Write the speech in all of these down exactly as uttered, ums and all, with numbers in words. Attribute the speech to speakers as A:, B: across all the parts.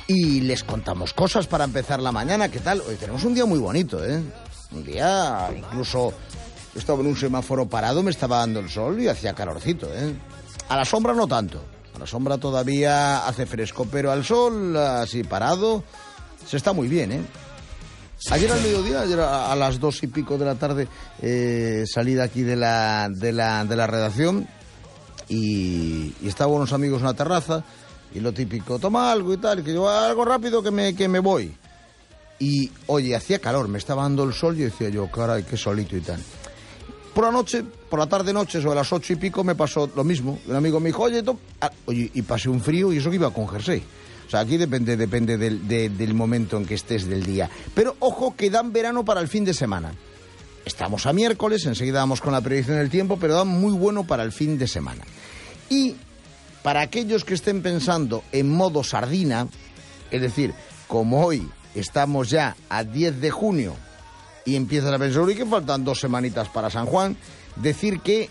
A: y les contamos cosas para empezar la mañana. ¿Qué tal? Hoy tenemos un día muy bonito, ¿eh? Un día, incluso, yo estaba en un semáforo parado, me estaba dando el sol y hacía calorcito, ¿eh? A la sombra no tanto, a la sombra todavía hace fresco, pero al sol, así parado, se está muy bien, ¿eh? Ayer al mediodía, ayer a, a las dos y pico de la tarde, eh, salí de aquí de la, de la, de la redacción y, y estaban unos amigos en una terraza y lo típico, toma algo y tal, que yo algo rápido que me, que me voy. Y, oye, hacía calor, me estaba dando el sol y decía yo, caray, qué solito y tal. Por la noche, por la tarde-noche, sobre las ocho y pico, me pasó lo mismo. Un amigo me dijo, oye, to... ah, oye, y pasé un frío y eso que iba con jersey. O sea, aquí depende, depende del, de, del momento en que estés del día. Pero ojo que dan verano para el fin de semana. Estamos a miércoles, enseguida vamos con la predicción del tiempo, pero dan muy bueno para el fin de semana. Y para aquellos que estén pensando en modo sardina, es decir, como hoy estamos ya a diez de junio y empiezan a pensar, y que faltan dos semanitas para San Juan, decir que,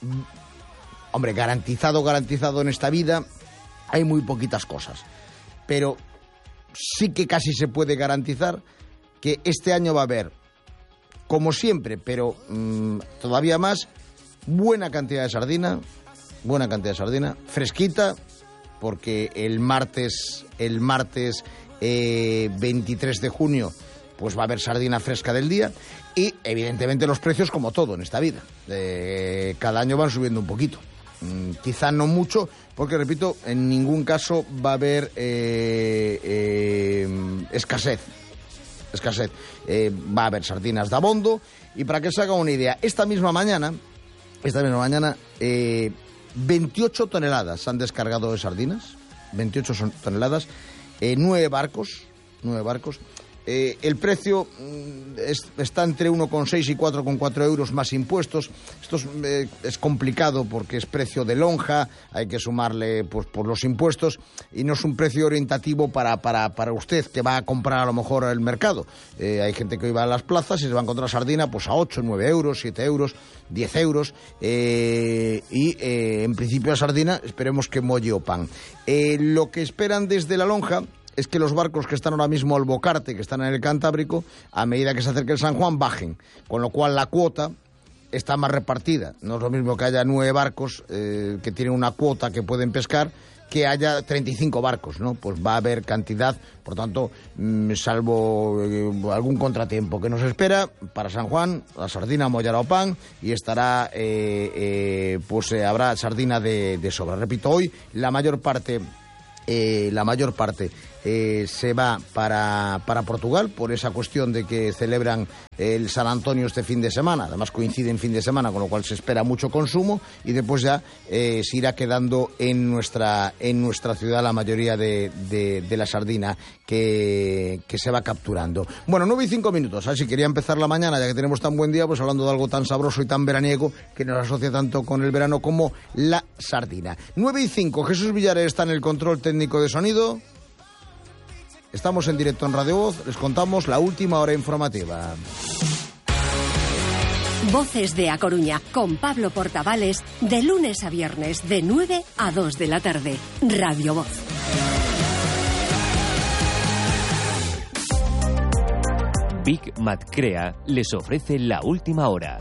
A: hombre, garantizado, garantizado en esta vida, hay muy poquitas cosas. Pero sí que casi se puede garantizar que este año va a haber, como siempre, pero mmm, todavía más, buena cantidad de sardina, buena cantidad de sardina, fresquita, porque el martes, el martes eh, veintitrés de junio, pues va a haber sardina fresca del día y, evidentemente, los precios como todo en esta vida. Eh, cada año van subiendo un poquito. Mm, quizá no mucho, porque, repito, en ningún caso va a haber eh, eh, escasez. Escasez. Eh, va a haber sardinas de abondo. Y para que se haga una idea, esta misma mañana, esta misma mañana, eh, veintiocho toneladas han descargado de sardinas. veintiocho toneladas. Eh, nueve barcos. Nueve barcos. Eh, el precio mm, es, está entre uno coma seis y cuatro coma cuatro euros más impuestos. Esto es, eh, es complicado porque es precio de lonja, hay que sumarle pues, por los impuestos y no es un precio orientativo para, para, para usted que va a comprar a lo mejor el mercado. Eh, hay gente que hoy va a las plazas y se va a encontrar sardina pues a ocho, nueve euros, siete euros, diez euros eh, y eh, en principio la sardina esperemos que molle o pan. Eh, lo que esperan desde la lonja es que los barcos que están ahora mismo al Bocarte, que están en el Cantábrico, a medida que se acerque el San Juan, bajen. Con lo cual la cuota está más repartida. No es lo mismo que haya nueve barcos eh, que tienen una cuota que pueden pescar, que haya treinta y cinco barcos, ¿no? Pues va a haber cantidad, por tanto, mmm, salvo eh, algún contratiempo que nos espera, para San Juan, la sardina mollará o pan, y estará, eh, eh, pues eh, habrá sardina de, de sobra. Repito, hoy la mayor parte... Eh, la mayor parte eh, se va para, para Portugal por esa cuestión de que celebran el San Antonio este fin de semana. Además coincide en fin de semana, con lo cual se espera mucho consumo y después ya eh, se irá quedando en nuestra, en nuestra ciudad la mayoría de, de, de la sardina que, que se va capturando. Bueno, nueve y cinco minutos. Así quería empezar la mañana, ya que tenemos tan buen día, pues hablando de algo tan sabroso y tan veraniego que nos asocia tanto con el verano como la sardina. nueve y cinco. Jesús Villares está en el control técnico de sonido. Estamos en directo en Radio Voz, les contamos la última hora informativa.
B: Voces de A Coruña, con Pablo Portavales, de lunes a viernes, de nueve a dos de la tarde. Radio Voz.
C: Big Mat Crea les ofrece la última hora.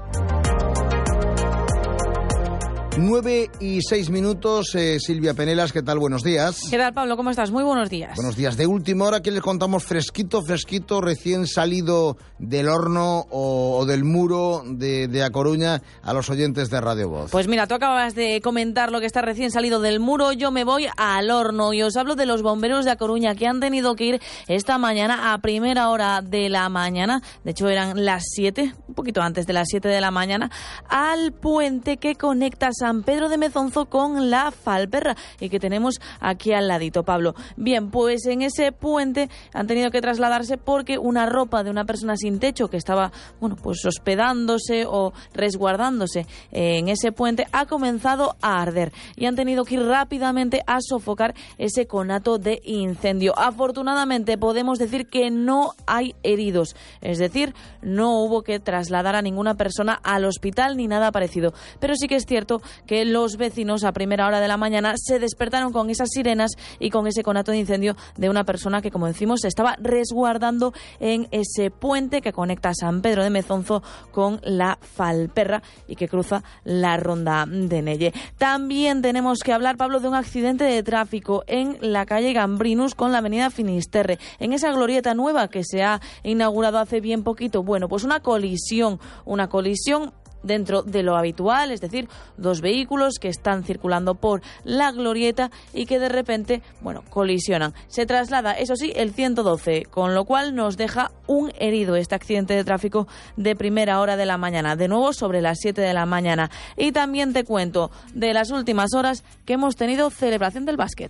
A: Nueve y seis minutos, eh, Silvia Penelas, ¿qué tal? Buenos días.
D: ¿Qué tal, Pablo? ¿Cómo estás? Muy buenos días.
A: Buenos días. De última hora, ¿qué les contamos? Fresquito, fresquito, recién salido del horno o, o del muro de, de A Coruña a los oyentes de Radio Voz.
D: Pues mira, tú acabas de comentar lo que está recién salido del muro, yo me voy al horno y os hablo de los bomberos de A Coruña que han tenido que ir esta mañana a primera hora de la mañana, de hecho eran las siete, un poquito antes de las siete de la mañana, al puente que conecta San Pedro de Mezonzo con la Falperra y que tenemos aquí al ladito, Pablo. Bien, pues en ese puente han tenido que trasladarse porque una ropa de una persona sin techo que estaba, bueno, pues hospedándose o resguardándose en ese puente ha comenzado a arder y han tenido que ir rápidamente a sofocar ese conato de incendio. Afortunadamente podemos decir que no hay heridos, es decir, no hubo que trasladar a ninguna persona al hospital ni nada parecido, pero sí que es cierto que los vecinos a primera hora de la mañana se despertaron con esas sirenas y con ese conato de incendio de una persona que, como decimos, se estaba resguardando en ese puente que conecta a San Pedro de Mezonzo con la Falperra y que cruza la ronda de Nelle. También tenemos que hablar, Pablo, de un accidente de tráfico en la calle Gambrinus con la avenida Finisterre, en esa glorieta nueva que se ha inaugurado hace bien poquito. Bueno, pues una colisión, una colisión dentro de lo habitual, es decir, dos vehículos que están circulando por la glorieta y que de repente, bueno, colisionan. Se traslada, eso sí, el ciento doce, con lo cual nos deja un herido este accidente de tráfico de primera hora de la mañana, de nuevo sobre las siete de la mañana. Y también te cuento de las últimas horas que hemos tenido celebración del básquet.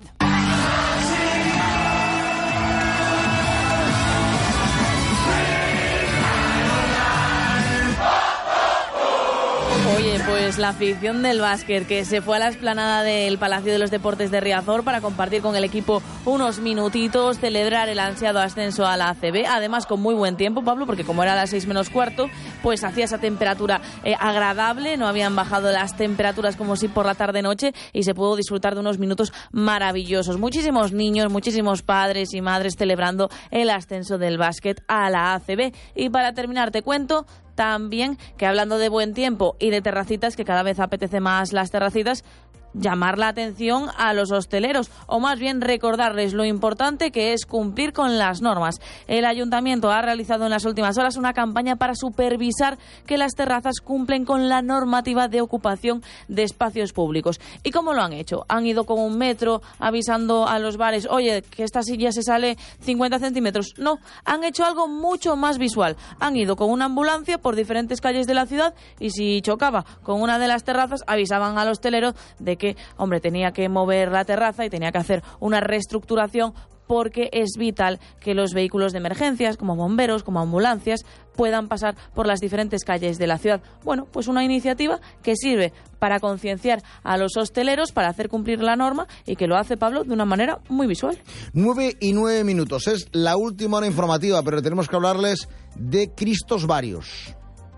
D: Oye, pues la afición del básquet que se fue a la explanada del Palacio de los Deportes de Riazor para compartir con el equipo unos minutitos, celebrar el ansiado ascenso a la A C B, además con muy buen tiempo, Pablo, porque como era a las seis menos cuarto, pues hacía esa temperatura eh, agradable, no habían bajado las temperaturas como si por la tarde-noche y se pudo disfrutar de unos minutos maravillosos. Muchísimos niños, muchísimos padres y madres celebrando el ascenso del básquet a la A C B. Y para terminar te cuento también que, hablando de buen tiempo y de terracitas, que cada vez apetece más las terracitas, llamar la atención a los hosteleros, o más bien recordarles lo importante que es cumplir con las normas. El Ayuntamiento ha realizado en las últimas horas una campaña para supervisar que las terrazas cumplen con la normativa de ocupación de espacios públicos. ¿Y cómo lo han hecho? Han ido con un metro avisando a los bares, oye, que esta silla se sale cincuenta centímetros. No, han hecho algo mucho más visual. Han ido con una ambulancia por diferentes calles de la ciudad y si chocaba con una de las terrazas avisaban al hostelero de que, hombre, tenía que mover la terraza y tenía que hacer una reestructuración, porque es vital que los vehículos de emergencias, como bomberos, como ambulancias, puedan pasar por las diferentes calles de la ciudad. Bueno, pues una iniciativa que sirve para concienciar a los hosteleros, para hacer cumplir la norma, y que lo hace, Pablo, de una manera muy visual.
A: Nueve y nueve minutos. Es la última hora informativa, pero tenemos que hablarles de Cristos varios.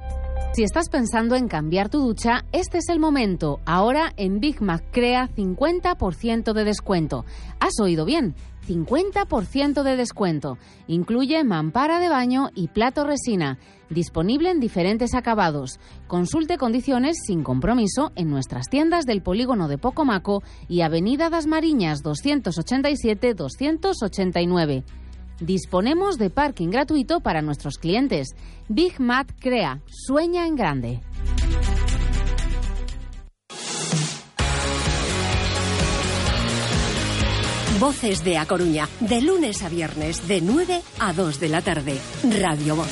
E: Si estás pensando en cambiar tu ducha, este es el momento. Ahora en Big Mac Crea cincuenta por ciento de descuento. ¿Has oído bien? cincuenta por ciento de descuento. Incluye mampara de baño y plato resina. Disponible en diferentes acabados. Consulte condiciones sin compromiso en nuestras tiendas del polígono de Pocomaco y Avenida das Mariñas doscientos ochenta y siete doscientos ochenta y nueve. Disponemos de parking gratuito para nuestros clientes. Big Mac Crea. Sueña en grande.
B: Voces de A Coruña, de lunes a viernes, de nueve a dos de la tarde. Radio Voz.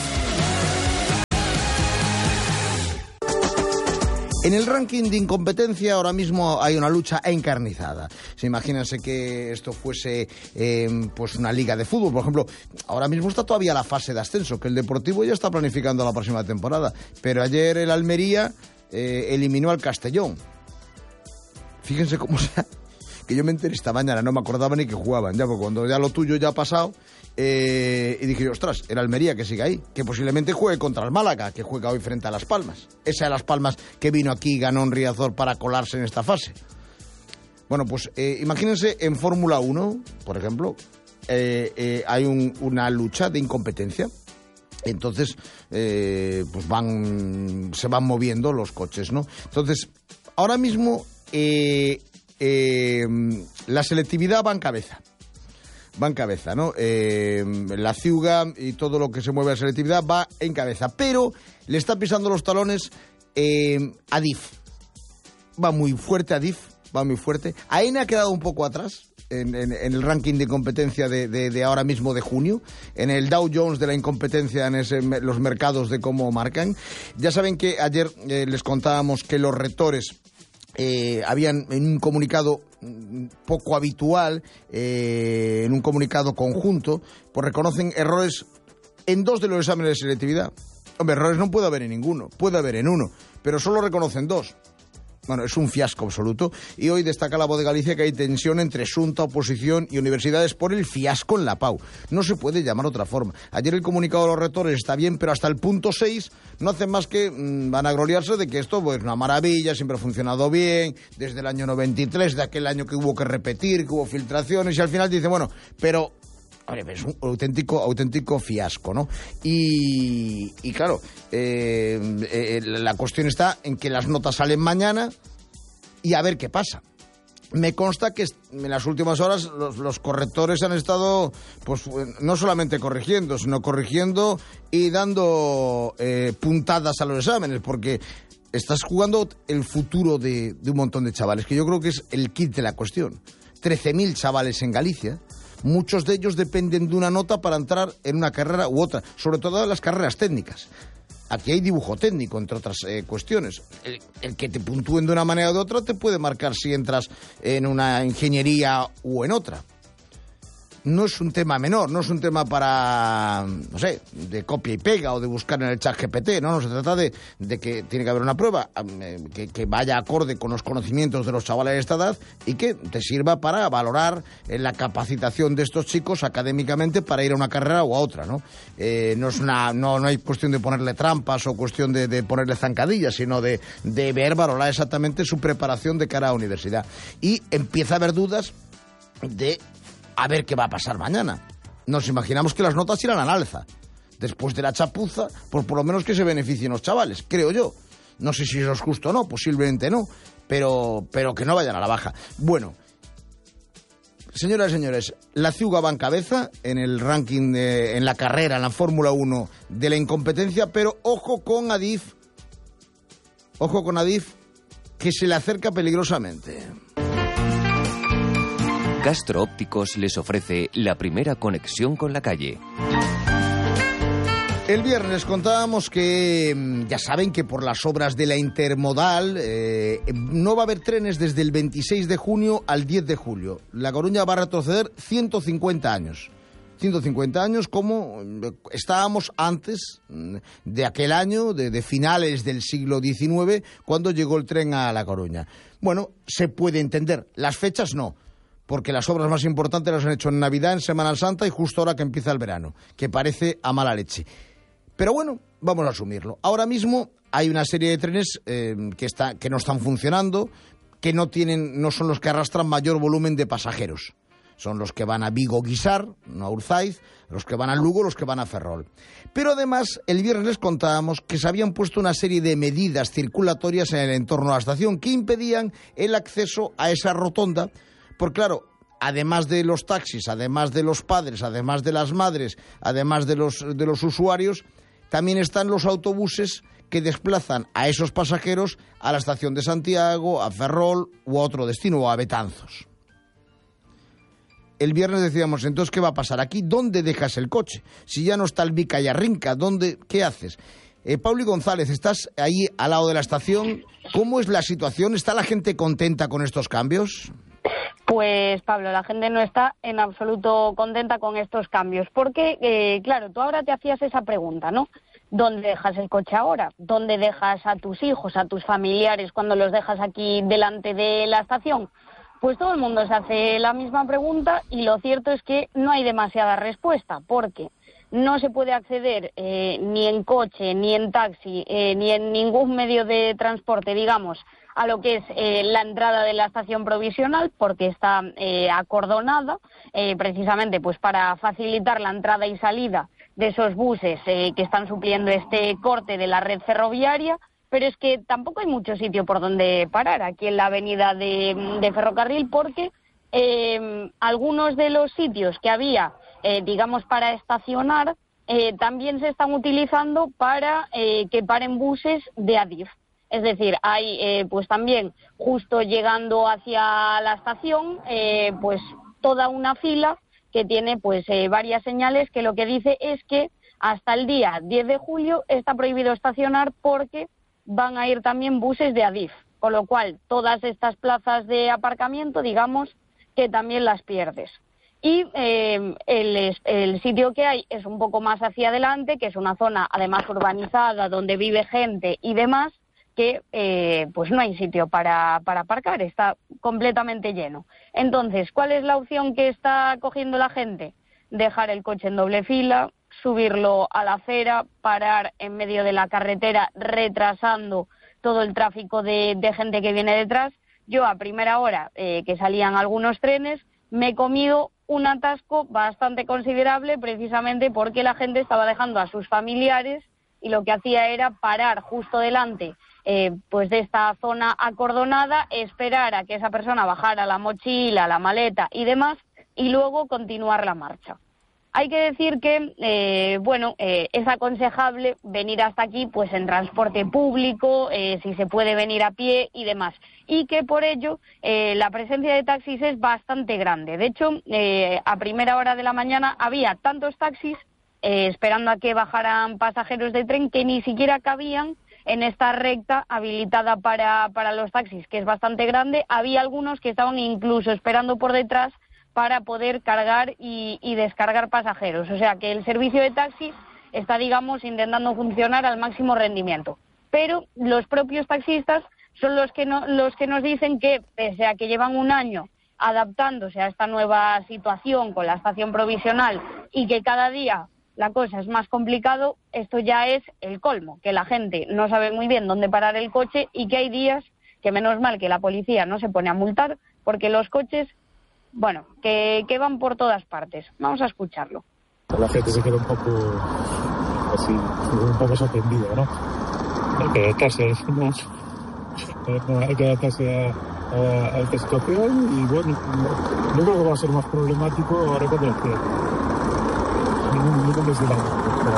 A: En el ranking de incompetencia ahora mismo hay una lucha encarnizada. Se imagínense que esto fuese eh, pues una liga de fútbol, por ejemplo. Ahora mismo está todavía la fase de ascenso, que el Deportivo ya está planificando la próxima temporada. Pero ayer el Almería eh, eliminó al Castellón. Fíjense cómo sea, que yo me enteré esta mañana, no me acordaba ni que jugaban. Ya, porque cuando ya lo tuyo ya ha pasado, eh, y dije, ostras, el Almería que sigue ahí, que posiblemente juegue contra el Málaga, que juega hoy frente a Las Palmas. Esa de Las Palmas que vino aquí y ganó en Riazor para colarse en esta fase. Bueno, pues eh, imagínense en Fórmula uno, por ejemplo, eh, eh, hay un, una lucha de incompetencia. Entonces, eh, pues van, se van moviendo los coches, ¿no? Entonces, ahora mismo eh, eh, la selectividad va en cabeza. Va en cabeza, ¿no? Eh, la Ciuga y todo lo que se mueve a selectividad va en cabeza. Pero le está pisando los talones eh, Adif. Va muy fuerte Adif, va muy fuerte. AENA ha quedado un poco atrás en, en, en el ranking de incompetencia de, de, de ahora mismo de junio. En el Dow Jones de la incompetencia en ese, los mercados de cómo marcan. Ya saben que ayer eh, les contábamos que los rectores Eh, habían en un comunicado poco habitual, eh, en un comunicado conjunto, pues reconocen errores en dos de los exámenes de selectividad. Hombre, errores no puede haber en ninguno, puede haber en uno, pero solo reconocen dos. Bueno, es un fiasco absoluto. Y hoy destaca La Voz de Galicia que hay tensión entre Xunta, oposición y universidades por el fiasco en la P A U. No se puede llamar otra forma. Ayer el comunicado de los rectores está bien, pero hasta el punto seis no hacen más que mmm, vanagloriarse de que esto pues, es una maravilla, siempre ha funcionado bien, desde el año noventa y tres, de aquel año que hubo que repetir, que hubo filtraciones, y al final dice, bueno, pero... Hombre, es un auténtico, auténtico fiasco, ¿no? Y, y claro, eh, eh, la cuestión está en que las notas salen mañana y a ver qué pasa. Me consta que en las últimas horas los, los correctores han estado, pues, no solamente corrigiendo, sino corrigiendo y dando eh, puntadas a los exámenes, porque estás jugando el futuro de, de un montón de chavales, que yo creo que es el kit de la cuestión. trece mil chavales en Galicia. Muchos de ellos dependen de una nota para entrar en una carrera u otra, sobre todo en las carreras técnicas. Aquí hay dibujo técnico, entre otras eh, cuestiones. El, el que te puntúen de una manera o de otra te puede marcar si entras en una ingeniería u en otra. No es un tema menor, no es un tema para, no sé, de copia y pega o de buscar en el chat G P T, no, no se trata de, de que tiene que haber una prueba eh, que, que vaya acorde con los conocimientos de los chavales de esta edad y que te sirva para valorar eh, la capacitación de estos chicos académicamente para ir a una carrera o a otra, ¿no? Eh, no es una, no, no hay cuestión de ponerle trampas o cuestión de, de ponerle zancadillas, sino de, de ver, valorar exactamente su preparación de cara a la universidad. Y empieza a haber dudas de a ver qué va a pasar mañana. Nos imaginamos que las notas irán al alza. Después de la chapuza, pues por lo menos que se beneficien los chavales, creo yo. No sé si eso es justo o no, posiblemente no, pero, pero que no vayan a la baja. Bueno, señoras y señores, la Ciuga va en cabeza en el ranking, de, en la carrera, en la Fórmula uno de la incompetencia, pero ojo con Adif, ojo con Adif, que se le acerca peligrosamente.
C: Castro Ópticos les ofrece la primera conexión con la calle.
A: El viernes contábamos que, ya saben que por las obras de la intermodal eh, no va a haber trenes desde el veintiséis de junio al diez de julio. La Coruña va a retroceder ciento cincuenta años. ciento cincuenta años como estábamos antes de aquel año, de, de finales del siglo diecinueve, cuando llegó el tren a La Coruña. Bueno, se puede entender, las fechas no, porque las obras más importantes las han hecho en Navidad, en Semana Santa y justo ahora que empieza el verano, que parece a mala leche. Pero bueno, vamos a asumirlo. Ahora mismo hay una serie de trenes eh, que, está, que no están funcionando, que no tienen, no son los que arrastran mayor volumen de pasajeros. Son los que van a Vigo-Guisar, no a Urzaiz, los que van a Lugo, los que van a Ferrol. Pero además, el viernes les contábamos que se habían puesto una serie de medidas circulatorias en el entorno de la estación que impedían el acceso a esa rotonda. Porque claro, además de los taxis, además de los padres, además de las madres, además de los, de los usuarios, también están los autobuses que desplazan a esos pasajeros a la estación de Santiago, a Ferrol u a otro destino, o a Betanzos. El viernes decíamos, entonces, ¿qué va a pasar aquí? ¿Dónde dejas el coche? Si ya no está el Vica y Arrinca, ¿dónde, qué haces? Eh, Pauli González, estás ahí al lado de la estación. ¿Cómo es la situación? ¿Está la gente contenta con estos cambios?
F: Pues, Pablo, la gente no está en absoluto contenta con estos cambios, porque, eh, claro, tú ahora te hacías esa pregunta, ¿no? ¿Dónde dejas el coche ahora? ¿Dónde dejas a tus hijos, a tus familiares cuando los dejas aquí delante de la estación? Pues todo el mundo se hace la misma pregunta y lo cierto es que no hay demasiada respuesta, porque no se puede acceder eh, ni en coche, ni en taxi, eh, ni en ningún medio de transporte, digamos, a lo que es eh, la entrada de la estación provisional, porque está eh, acordonada, eh, precisamente pues para facilitar la entrada y salida de esos buses eh, que están supliendo este corte de la red ferroviaria. Pero es que tampoco hay mucho sitio por donde parar aquí en la avenida de, de Ferrocarril, porque eh, algunos de los sitios que había, eh, digamos, para estacionar, eh, también se están utilizando para eh, que paren buses de Adif. Es decir, hay eh, pues también, justo llegando hacia la estación, eh, pues toda una fila que tiene pues eh, varias señales que lo que dice es que hasta el día diez de julio está prohibido estacionar porque van a ir también buses de Adif, con lo cual todas estas plazas de aparcamiento, digamos, que también las pierdes. Y eh, el, el sitio que hay es un poco más hacia adelante, que es una zona además urbanizada, donde vive gente y demás, que eh, pues no hay sitio para, para aparcar, está completamente lleno. Entonces, ¿cuál es la opción que está cogiendo la gente? Dejar el coche en doble fila, subirlo a la acera, parar en medio de la carretera, retrasando todo el tráfico de, de gente que viene detrás. Yo a primera hora, eh, que salían algunos trenes, me he comido un atasco bastante considerable, precisamente porque la gente estaba dejando a sus familiares y lo que hacía era parar justo delante eh, pues de esta zona acordonada, esperar a que esa persona bajara la mochila, la maleta y demás, y luego continuar la marcha. Hay que decir que, eh, bueno, eh, es aconsejable venir hasta aquí pues en transporte público, eh, si se puede venir a pie y demás. Y que por ello eh, la presencia de taxis es bastante grande. De hecho, eh, a primera hora de la mañana había tantos taxis eh, esperando a que bajaran pasajeros de tren que ni siquiera cabían en esta recta habilitada para, para los taxis, que es bastante grande. Había algunos que estaban incluso esperando por detrás para poder cargar y, y descargar pasajeros. O sea que el servicio de taxis está, digamos, intentando funcionar al máximo rendimiento. Pero los propios taxistas son los que, no, los que nos dicen que, pese a que llevan un año adaptándose a esta nueva situación con la estación provisional y que cada día la cosa es más complicado, esto ya es el colmo, que la gente no sabe muy bien dónde parar el coche y que hay días que menos mal que la policía no se pone a multar porque los coches, bueno, que, que van por todas partes. Vamos a escucharlo.
G: La gente se queda un poco así, un poco sorprendida, ¿no? Hay que adaptarse, ¿no? Hay que adaptarse a, a, a esta situación y bueno, no creo que va a ser más problemático ahora cuando esté. Ningún, ningún mes del año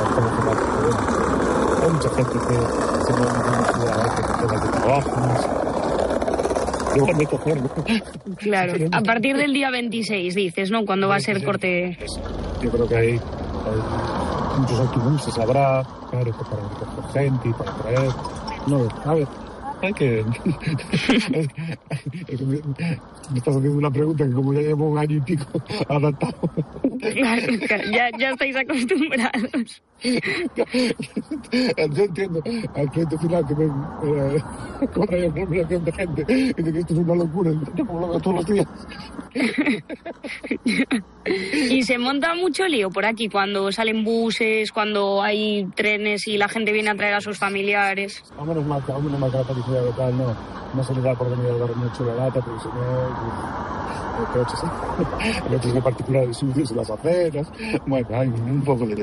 G: hay mucha gente que se mueve en la ciudad, que tiene de trabajo.
H: Claro, a partir del día veintiséis dices, ¿no? ¿Cuándo va a ser corte?
G: Yo creo que hay, hay muchos autobuses, habrá, claro, para recoger gente y para traer. No, a ver, hay que... Me estás haciendo una pregunta que como ya llevo un año y pico adaptado.
H: Claro, ya, ya estáis acostumbrados.
G: Yo entiendo al cliente final que me eh, con la aglomeración de gente y de que esto es una locura, yo como lo veo todos los días.
H: Y se monta mucho lío por aquí cuando salen buses, cuando hay trenes y la gente viene a traer a sus familiares.
G: A menos mal que, a menos mal que la policía de tal no, no se le da por venir a dar mucho la lata, porque si no... coches, ¿eh? coches de particulares sucios en las aceras. Bueno, hay un poco de...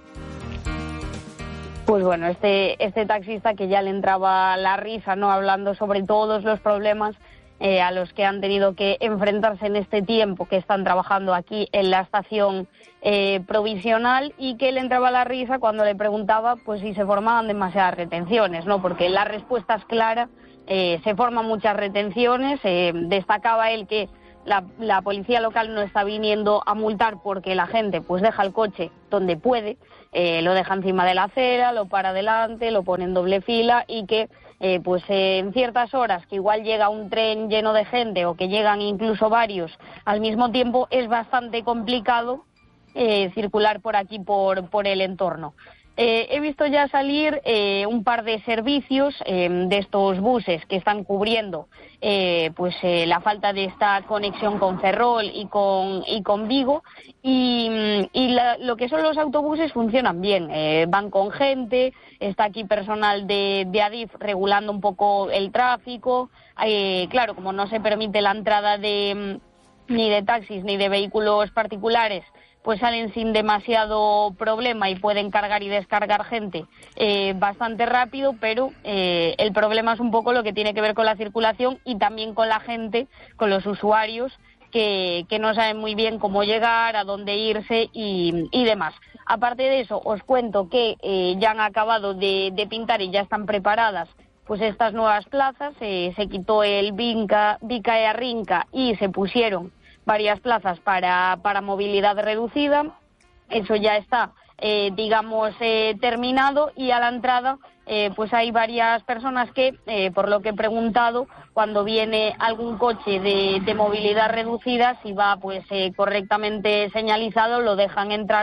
F: Pues bueno, este, este taxista que ya le entraba la risa, ¿no? Hablando sobre todos los problemas eh, a los que han tenido que enfrentarse en este tiempo que están trabajando aquí en la estación eh, provisional, y que le entraba la risa cuando le preguntaba pues si se formaban demasiadas retenciones, ¿no? Porque la respuesta es clara, eh, se forman muchas retenciones. Eh, destacaba él que La, la policía local no está viniendo a multar porque la gente pues deja el coche donde puede, eh, lo deja encima de la acera, lo para adelante, lo pone en doble fila, y que eh, pues eh, en ciertas horas que igual llega un tren lleno de gente o que llegan incluso varios al mismo tiempo, es bastante complicado eh, circular por aquí, por, por el entorno. Eh, he visto ya salir eh, un par de servicios eh, de estos buses que están cubriendo eh, pues eh, la falta de esta conexión con Ferrol y con y con Vigo, y, y la, lo que son los autobuses funcionan bien, eh, van con gente, está aquí personal de, de Adif regulando un poco el tráfico. Eh, claro, como no se permite la entrada de ni de taxis ni de vehículos particulares, pues salen sin demasiado problema y pueden cargar y descargar gente eh, bastante rápido, pero eh, el problema es un poco lo que tiene que ver con la circulación y también con la gente, con los usuarios que, que no saben muy bien cómo llegar, a dónde irse y, y demás. Aparte de eso, os cuento que eh, ya han acabado de, de pintar y ya están preparadas pues estas nuevas plazas. Eh, se quitó el Vinca, Vica e Arrinca y se pusieron varias plazas para, para movilidad reducida. Eso ya está, eh, digamos, eh, terminado, y a la entrada eh, pues hay varias personas que, eh, por lo que he preguntado, cuando viene algún coche de, de movilidad reducida, si va pues eh, correctamente señalizado, lo dejan entrar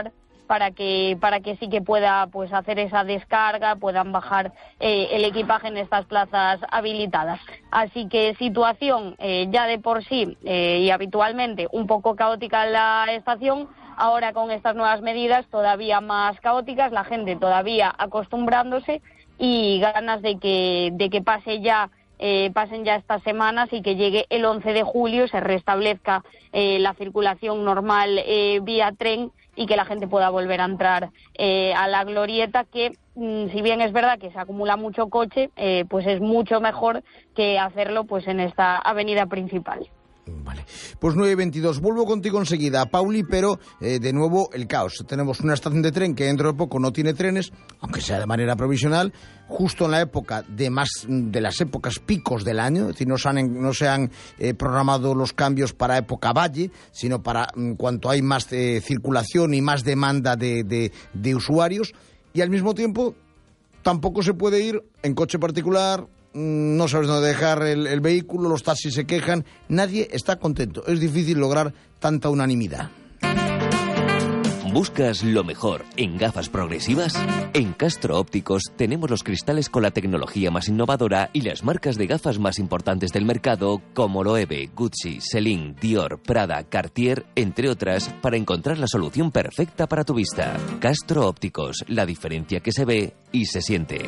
F: para que para que sí que pueda pues hacer esa descarga, puedan bajar eh, el equipaje en estas plazas habilitadas. Así que situación eh, ya de por sí eh, y habitualmente un poco caótica en la estación, ahora con estas nuevas medidas todavía más caóticas, la gente todavía acostumbrándose y ganas de que de que pase ya Eh, pasen ya estas semanas y que llegue el once de julio, se restablezca eh, la circulación normal eh, vía tren y que la gente pueda volver a entrar eh, a la glorieta, que mm, si bien es verdad que se acumula mucho coche, eh, pues es mucho mejor que hacerlo pues en esta avenida principal.
A: Vale, pues nueve y veintidós, vuelvo contigo enseguida, Pauli, pero eh, de nuevo el caos. Tenemos una estación de tren que dentro de poco no tiene trenes, aunque sea de manera provisional, justo en la época de más de las épocas picos del año, es decir, no se han, no se han eh, programado los cambios para época valle, sino para mm, cuanto hay más eh, circulación y más demanda de, de, de usuarios, y al mismo tiempo tampoco se puede ir en coche particular. No sabes dónde dejar el, el vehículo, los taxis se quejan, nadie está contento. Es difícil lograr tanta unanimidad.
C: ¿Buscas lo mejor en gafas progresivas? En Castro Ópticos tenemos los cristales con la tecnología más innovadora y las marcas de gafas más importantes del mercado, como Loewe, Gucci, Celine, Dior, Prada, Cartier, entre otras, para encontrar la solución perfecta para tu vista. Castro Ópticos, la diferencia que se ve y se siente.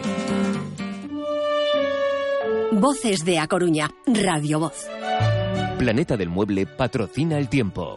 B: Voces de A Coruña, Radio Voz.
C: Planeta del Mueble patrocina el tiempo.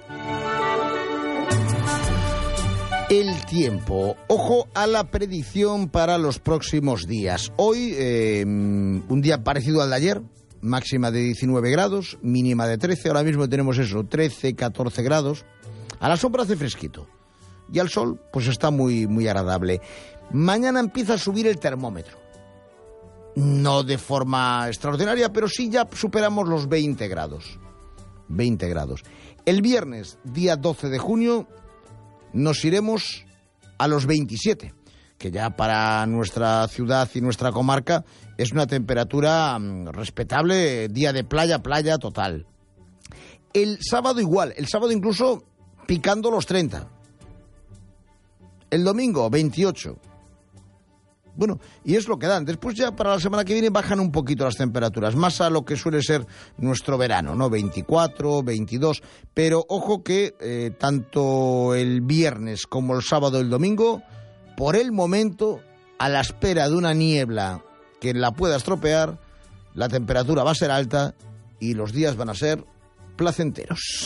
A: El tiempo. Ojo a la predicción para los próximos días. Hoy, eh, un día parecido al de ayer, máxima de diecinueve grados, mínima de trece. Ahora mismo tenemos eso, trece, catorce grados. A la sombra hace fresquito. Y al sol, pues está muy, muy agradable. Mañana empieza a subir el termómetro. No de forma extraordinaria, pero sí ya superamos los veinte grados. veinte grados. El viernes, día doce de junio, nos iremos a los veintisiete, que ya para nuestra ciudad y nuestra comarca es una temperatura respetable, día de playa, playa total. El sábado igual, el sábado incluso picando los treinta. El domingo, veintiocho. Bueno, y es lo que dan. Después ya para la semana que viene bajan un poquito las temperaturas, más a lo que suele ser nuestro verano, ¿no? veinticuatro, veintidós, pero ojo que eh, tanto el viernes como el sábado y el domingo, por el momento, a la espera de una niebla que la pueda estropear, la temperatura va a ser alta y los días van a ser placenteros.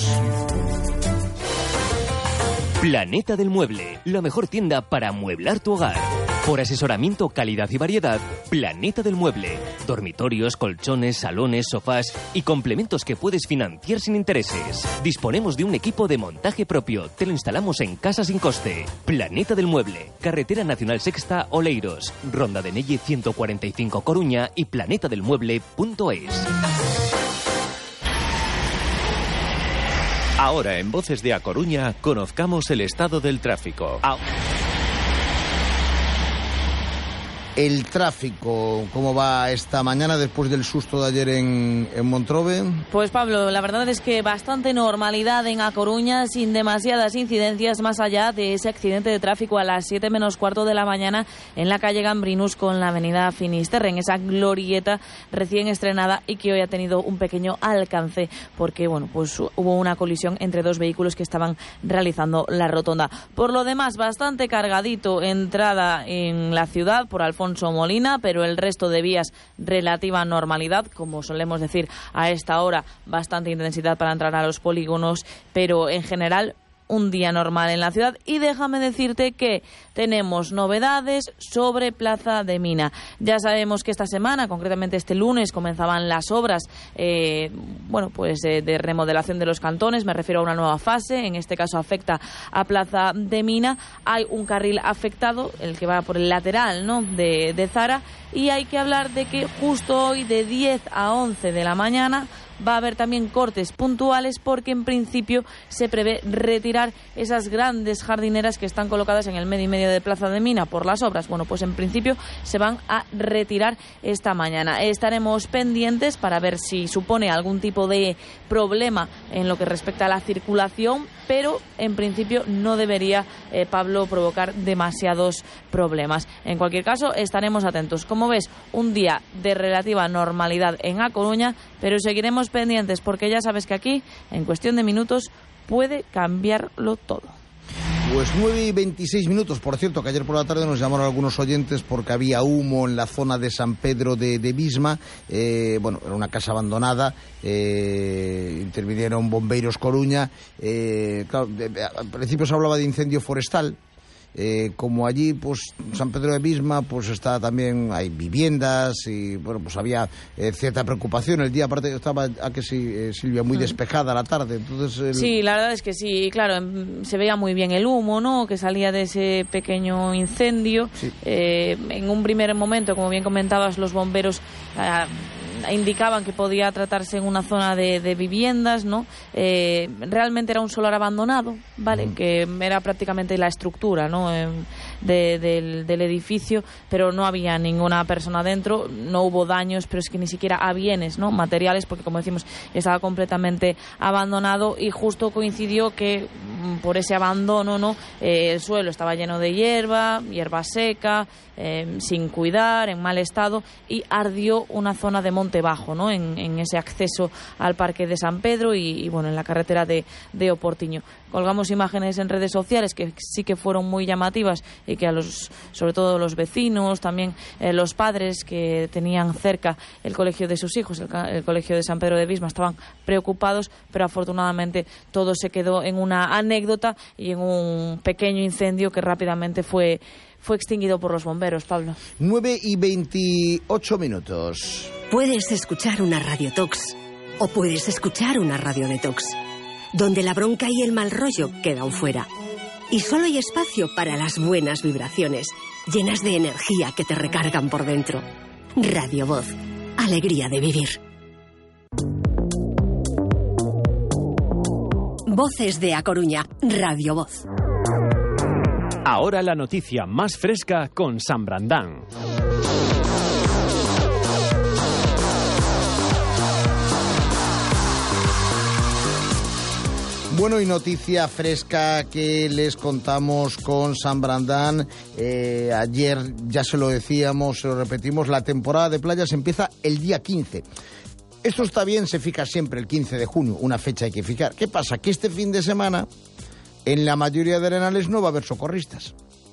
C: Planeta del Mueble, la mejor tienda para amueblar tu hogar. Por asesoramiento, calidad y variedad, Planeta del Mueble. Dormitorios, colchones, salones, sofás y complementos que puedes financiar sin intereses. Disponemos de un equipo de montaje propio. Te lo instalamos en casa sin coste. Planeta del Mueble. Carretera Nacional Sexta, Oleiros. Ronda de Nelle ciento cuarenta y cinco, Coruña y planeta del mueble punto es.
I: Ahora en Voces de A Coruña, conozcamos el estado del tráfico. Ah.
A: El tráfico, ¿cómo va esta mañana después del susto de ayer en, en Montrove?
D: Pues Pablo, la verdad es que bastante normalidad en A Coruña, sin demasiadas incidencias más allá de ese accidente de tráfico a las siete menos cuarto de la mañana en la calle Gambrinus con la avenida Finisterre, en esa glorieta recién estrenada y que hoy ha tenido un pequeño alcance porque, bueno, pues hubo una colisión entre dos vehículos que estaban realizando la rotonda. Por lo demás, bastante cargadito entrada en la ciudad por Alfonso Molina, pero el resto de vías relativa normalidad, como solemos decir a esta hora, bastante intensidad para entrar a los polígonos, pero en general un día normal en la ciudad. Y déjame decirte que tenemos novedades sobre Plaza de Mina. Ya sabemos que esta semana, concretamente este lunes, comenzaban las obras eh, bueno, pues eh, de remodelación de los cantones. Me refiero a una nueva fase, en este caso afecta a Plaza de Mina. Hay un carril afectado, el que va por el lateral, ¿no?, de, de Zara, y hay que hablar de que justo hoy de diez a once de la mañana va a haber también cortes puntuales porque en principio se prevé retirar esas grandes jardineras que están colocadas en el medio y medio de Plaza de Mina por las obras. Bueno, pues en principio se van a retirar esta mañana. Estaremos pendientes para ver si supone algún tipo de problema en lo que respecta a la circulación, pero en principio no debería, eh, Pablo, provocar demasiados problemas. En cualquier caso, estaremos atentos. Como ves, un día de relativa normalidad en A Coruña, pero seguiremos pendientes porque ya sabes que aquí, en cuestión de minutos, puede cambiarlo todo.
A: Pues nueve y veintiséis minutos. Por cierto, que ayer por la tarde nos llamaron algunos oyentes porque había humo en la zona de San Pedro de, de Bisma. Eh, bueno, era una casa abandonada. Eh, intervinieron Bombeiros Coruña. Eh, claro, de, de, al principio se hablaba de incendio forestal. Eh, como allí, pues, San Pedro de Bisma, pues está también, hay viviendas y, bueno, pues había eh, cierta preocupación. El día, aparte, estaba, a que sí, eh, Silvia, muy despejada la tarde, entonces... El...
D: Sí, la verdad es que sí, claro, se veía muy bien el humo, ¿no?, que salía de ese pequeño incendio. Sí. Eh, en un primer momento, como bien comentabas, los bomberos... Eh, indicaban que podía tratarse en una zona de, de viviendas, ¿no? Eh, realmente era un solar abandonado, ¿vale? Mm. Que era prácticamente la estructura, ¿no?, eh, de, del, del edificio, pero no había ninguna persona dentro, no hubo daños, pero es que ni siquiera a bienes, ¿no?, materiales, porque como decimos, estaba completamente abandonado y justo coincidió que por ese abandono, ¿no?, eh, el suelo estaba lleno de hierba, hierba seca, eh, sin cuidar, en mal estado, y ardió una zona de monte bajo, ¿no?, en, en ese acceso al Parque de San Pedro y, y bueno, en la carretera de, de Oportiño. Colgamos imágenes en redes sociales que sí que fueron muy llamativas y que a los, sobre todo los vecinos, también eh, los padres que tenían cerca el colegio de sus hijos, el, el colegio de San Pedro de Bisma, estaban preocupados, pero afortunadamente todo se quedó en una anécdota y en un pequeño incendio que rápidamente fue, fue extinguido por los bomberos, Pablo.
A: nueve y veintiocho minutos.
B: Puedes escuchar una Radio Tox o puedes escuchar una Radio Detox, donde la bronca y el mal rollo quedan fuera. Y solo hay espacio para las buenas vibraciones, llenas de energía que te recargan por dentro. Radio Voz. Alegría de vivir. Voces de A Coruña. Radio Voz.
J: Ahora la noticia más fresca con San Brandán.
A: Bueno, y noticia fresca que les contamos con San Brandán. Eh, ayer ya se lo decíamos, se lo repetimos, la temporada de playas empieza el día quince. Esto está bien, se fija siempre el quince de junio, una fecha hay que fijar. ¿Qué pasa? Que este fin de semana, en la mayoría de arenales no va a haber socorristas.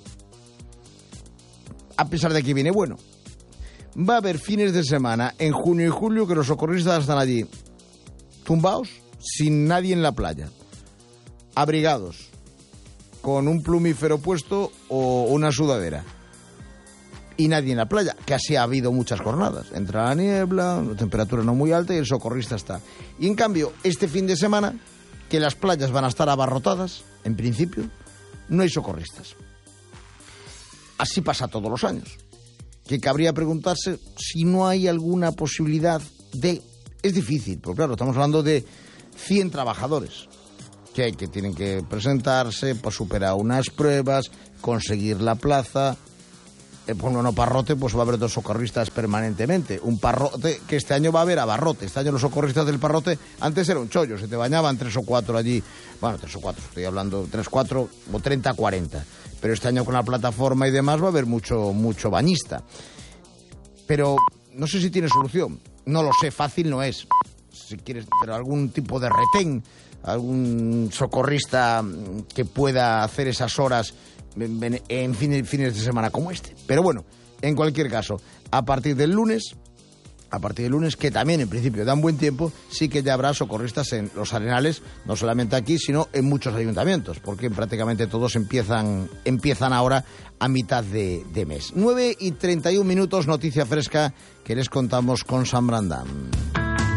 A: A pesar de que viene bueno. Va a haber fines de semana en junio y julio que los socorristas están allí tumbados, sin nadie en la playa. Abrigados, con un plumífero puesto o una sudadera. Y nadie en la playa, que así ha habido muchas jornadas. Entra la niebla, la temperatura no muy alta y el socorrista está. Y en cambio, este fin de semana, que las playas van a estar abarrotadas, en principio, no hay socorristas. Así pasa todos los años. Que cabría preguntarse si no hay alguna posibilidad de... Es difícil, pero claro, estamos hablando de cien trabajadores. Que hay que tienen que presentarse, pues superar unas pruebas, conseguir la plaza. Eh, por un parrote, pues va a haber dos socorristas permanentemente. Un parrote que este año va a haber abarrote. Este año los socorristas del parrote, antes era un chollo, se te bañaban tres o cuatro allí. Bueno, tres o cuatro, estoy hablando tres, cuatro o treinta, cuarenta. Pero este año con la plataforma y demás va a haber mucho, mucho bañista. Pero no sé si tiene solución. No lo sé, fácil no es. Si quieres, pero algún tipo de retén, algún socorrista que pueda hacer esas horas en, en fines, fines de semana como este. Pero bueno, en cualquier caso, a partir del lunes, a partir del lunes, que también en principio dan buen tiempo, sí que ya habrá socorristas en los arenales, no solamente aquí, sino en muchos ayuntamientos, porque prácticamente todos empiezan, empiezan ahora a mitad de, de mes. nueve y treinta y un minutos, noticia fresca que les contamos con San Brandán.